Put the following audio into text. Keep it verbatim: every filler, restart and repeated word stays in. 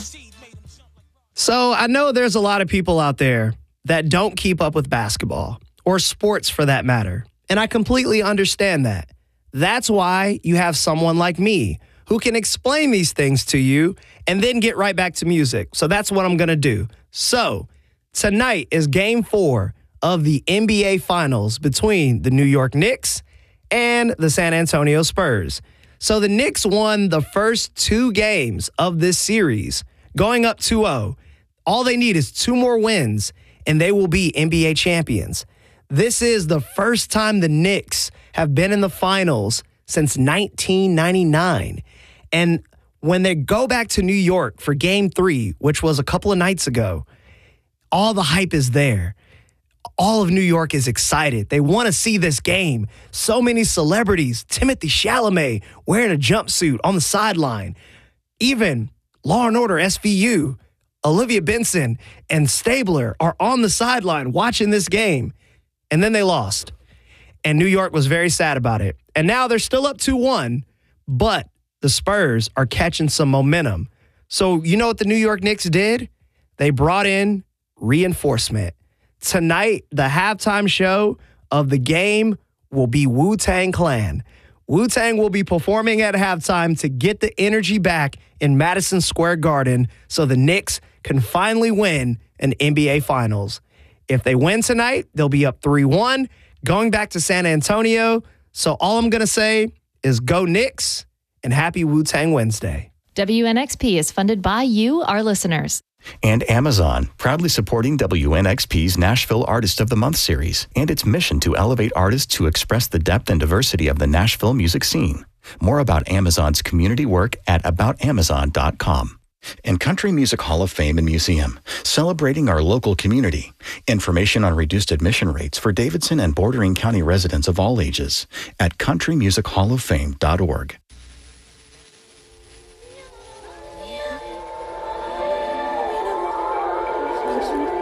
So I know there's a lot of people out there that don't keep up with basketball or sports for that matter. And I completely understand that. That's why you have someone like me who can explain these things to you and then get right back to music. So that's what I'm going to do. So tonight is game four of the N B A Finals between the New York Knicks and the San Antonio Spurs. So the Knicks won the first two games of this series, going up two oh. All they need is two more wins, and they will be N B A champions. This is the first time the Knicks have been in the finals since nineteen ninety-nine. And when they go back to New York for game three, which was a couple of nights ago, all the hype is there. All of New York is excited. They want to see this game. So many celebrities, Timothée Chalamet wearing a jumpsuit on the sideline. Even Law and Order S V U, Olivia Benson and Stabler are on the sideline watching this game. And then they lost. And New York was very sad about it. And now they're still up two one, but the Spurs are catching some momentum. So you know what the New York Knicks did? They brought in reinforcement. Tonight, the halftime show of the game will be Wu-Tang Clan. Wu-Tang will be performing at halftime to get the energy back in Madison Square Garden so the Knicks can finally win an N B A Finals. If they win tonight, they'll be up three one, going back to San Antonio. So all I'm going to say is go Knicks and happy Wu-Tang Wednesday. W N X P is funded by you, our listeners. And Amazon, proudly supporting W N X P's Nashville Artist of the Month series and its mission to elevate artists who express the depth and diversity of the Nashville music scene. More about Amazon's community work at about amazon dot com. And Country Music Hall of Fame and Museum, celebrating our local community. Information on reduced admission rates for Davidson and bordering county residents of all ages at country music hall of fame dot org. Thank you.